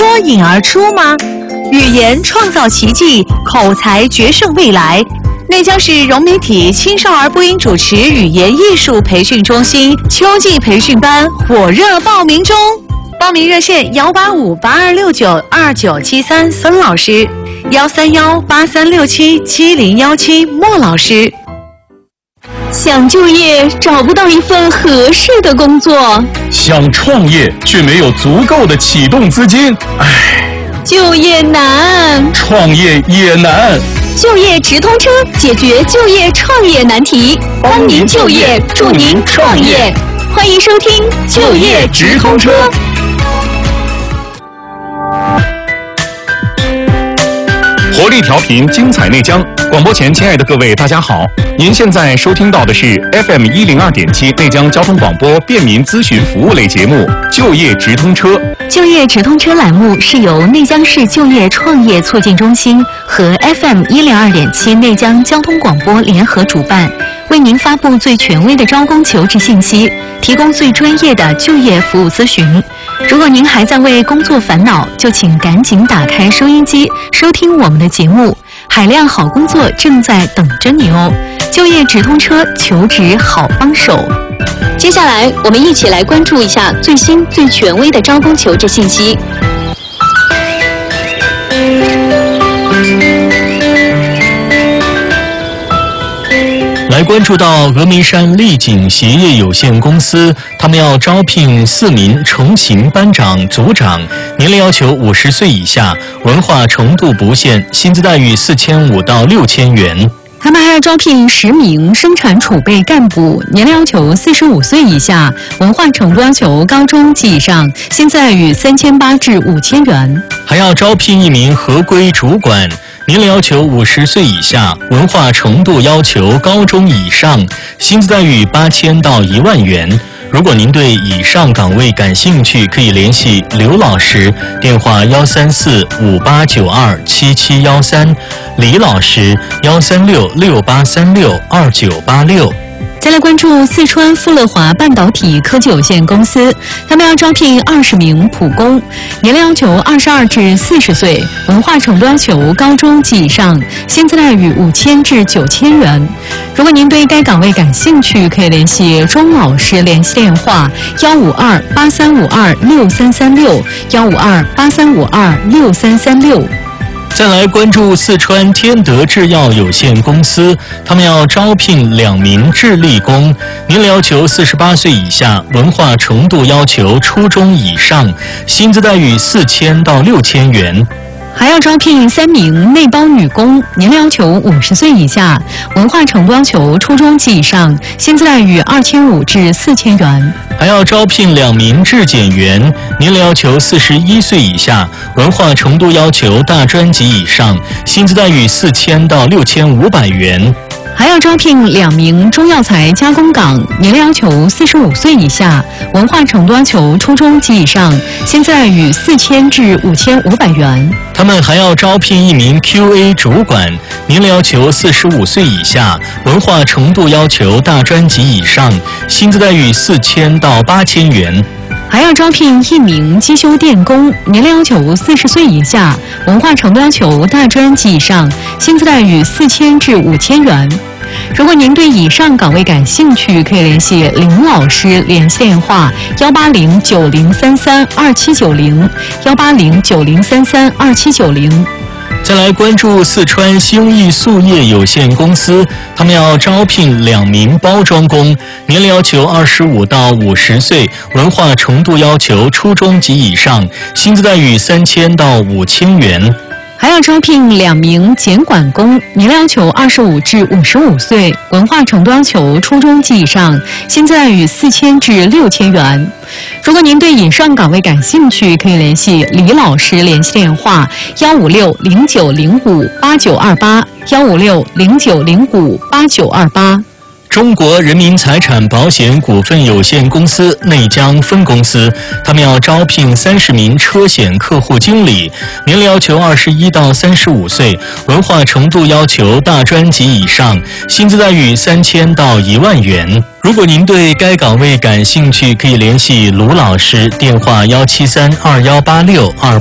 脱颖而出吗？语言创造奇迹，口才决胜未来。内江市融媒体青少儿播音主持语言艺术培训中心秋季培训班火热报名中，报名热线18582692973孙老师，13183677017莫老师。 想就业找不到一份合适的工作， 想创业却没有足够的启动资金， 就业难， 创业也难。 就业直通车解决就业创业难题，帮您就业，助您创业。欢迎收听就业直通车。 活力调频，精彩内江。广播前，亲爱的各位，大家好！您现在收听到的是 FM 102.7内江交通广播便民咨询服务类节目《就业直通车》。 就业直通车栏目是由内江市就业创业促进中心和 FM 102.7内江交通广播联合主办，为您发布最权威的招工求职信息，提供最专业的就业服务咨询。如果您还在为工作烦恼，就请赶紧打开收音机，收听我们的节目。海量好工作正在等着你哦！就业直通车，求职好帮手。接下来，我们一起来关注一下最新最权威的招工求职信息。 来关注到峨眉山丽景鞋业有限公司，他们要招聘4名程型班长、组长，年龄要求50岁以下，文化程度不限，薪资待遇4500到6000元。 他们还要招聘10名生产储备干部，年龄要求45岁以下，文化程度要求高中及以上，薪资待遇3800至5000元。 还要招聘1名合规主管，年龄要求50岁以下，文化程度要求高中以上，薪资待遇8000到1万元。如果您对以上岗位感兴趣，可以联系刘老师，电话13458927713，李老师13668362986。 再来关注四川富乐华半导体科技有限公司，他们要招聘20名普工，年龄要求22至40岁，文化程度要求高中及以上，薪资待遇5000至9000元。如果您对该岗位感兴趣，可以联系钟老师，联系电话15283526336，15283526336。 再来关注四川天德制药有限公司，他们要招聘2名智力工，年龄要求48岁以下，文化程度要求初中以上，薪资待遇4000到6000元。 还要招聘3名内包女工，年龄要求50岁以下，文化程度要求初中及以上，薪资待遇2500至4000元。 还要招聘2名质检员，年龄要求41岁以下，文化程度要求大专及以上，薪资待遇4000到6500元。 还要招聘2名中药材加工岗，年龄要求45岁以下，文化程度要求初中及以上，薪资待遇4000至5500元。 他们还要招聘1名 QA 主管，年龄要求45岁以下，文化程度要求大专及以上，薪资待遇4000到8000元。 还要招聘1名机修电工，年龄要求40岁以下，文化程度要求大专及以上，薪资待遇4000至5000元。如果您对以上岗位感兴趣，可以联系林老师，联系电话18090332790，18090332790。 再来关注四川兴益塑业有限公司，他们要招聘2名包装工，年龄要求25到50岁，文化程度要求初中及以上，薪资待遇3000到5000元。 还要招聘2名检管工，年龄要求25至55岁，文化程度要求初中及以上，薪资待遇4000至6000元。如果您对以上岗位感兴趣，可以联系李老师，联系电话15609058928，15609058928。 中国人民财产保险股份有限公司内江分公司，他们要招聘30名车险客户经理，年龄要求21到35岁，文化程度要求大专及以上，薪资待遇3000到1万元。如果您对该岗位感兴趣，可以联系卢老师，电话173218628。